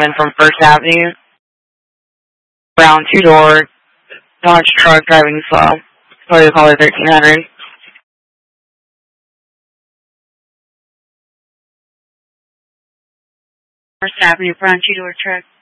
from First Avenue. Brown 2-door Dodge truck driving slow. Toyota Caller 1300. First Avenue, Brown 2-door truck.